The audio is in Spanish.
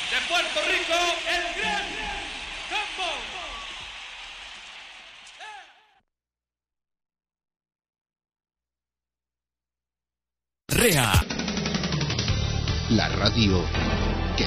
de Puerto Rico, el Gran Combo. REA, la radio